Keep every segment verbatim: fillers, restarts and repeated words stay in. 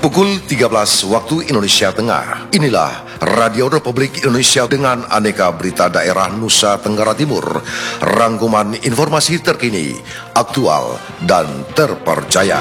Pukul tiga belas waktu Indonesia Tengah. Inilah Radio Republik Indonesia dengan aneka berita daerah Nusa Tenggara Timur. Rangkuman informasi terkini, aktual, dan terpercaya.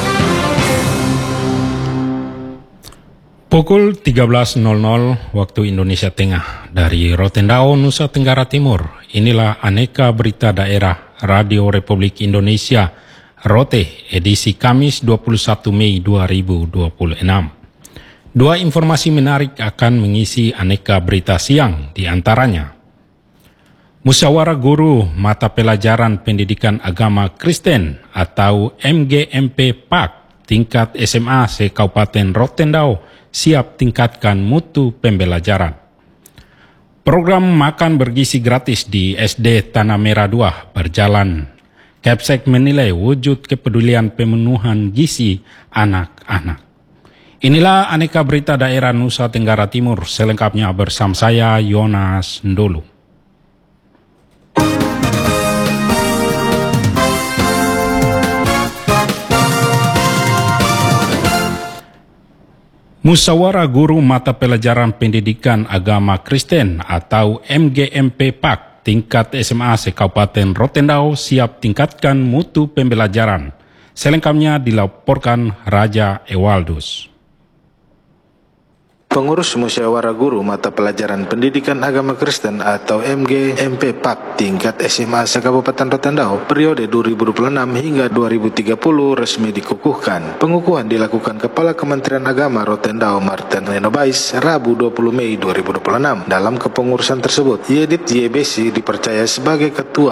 Pukul tiga belas waktu Indonesia Tengah dari Rotendao, Nusa Tenggara Timur. Inilah aneka berita daerah Radio Republik Indonesia Rote, edisi Kamis dua puluh satu Mei dua ribu dua puluh enam. Dua informasi menarik akan mengisi aneka berita siang, di antaranya Musyawarah Guru Mata Pelajaran Pendidikan Agama Kristen atau M G M P P A K tingkat S M A se-Kabupaten Rotendao siap tingkatkan mutu pembelajaran. Program makan bergizi gratis di S D Tanah Merah dua berjalan. Kepsek menilai wujud kepedulian pemenuhan gizi anak-anak. Inilah aneka berita daerah Nusa Tenggara Timur, selengkapnya bersama saya Yonas Ndolo. Musyawarah Guru Mata Pelajaran Pendidikan Agama Kristen atau M G M P P A K tingkat S M A se-Kabupaten Rotendao siap tingkatkan mutu pembelajaran. Selengkapnya dilaporkan Raja Ewaldus. Pengurus Musyawarah Guru Mata Pelajaran Pendidikan Agama Kristen atau M G M P P A K tingkat S M A se-Kabupaten Rotendao periode dua ribu dua puluh enam hingga dua ribu tiga puluh resmi dikukuhkan. Pengukuhan dilakukan Kepala Kementerian Agama Rotendao Martin Renobais Rabu dua puluh Mei dua ribu dua puluh enam. Dalam kepengurusan tersebut, Yedit Y B C dipercaya sebagai Ketua